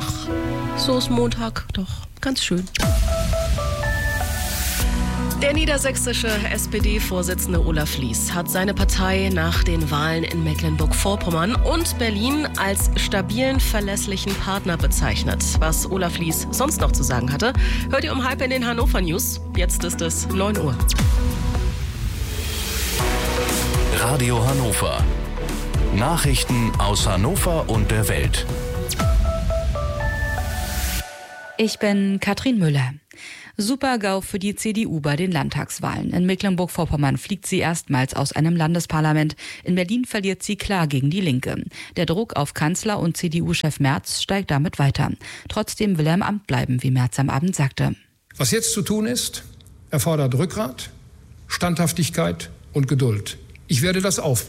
ach, so ist Montag doch ganz schön. Der niedersächsische SPD-Vorsitzende Olaf Lies hat seine Partei nach den Wahlen in Mecklenburg-Vorpommern und Berlin als stabilen, verlässlichen Partner bezeichnet. Was Olaf Lies sonst noch zu sagen hatte, hört ihr um 12 in den Hannover News. Jetzt ist es 9 Uhr. Radio Hannover. Nachrichten aus Hannover und der Welt. Ich bin Katrin Müller. Super-GAU für die CDU bei den Landtagswahlen. In Mecklenburg-Vorpommern fliegt sie erstmals aus einem Landesparlament. In Berlin verliert sie klar gegen die Linke. Der Druck auf Kanzler und CDU-Chef Merz steigt damit weiter. Trotzdem will er im Amt bleiben, wie Merz am Abend sagte. Was jetzt zu tun ist, erfordert Rückgrat, Standhaftigkeit und Geduld. Ich werde das aufbringen.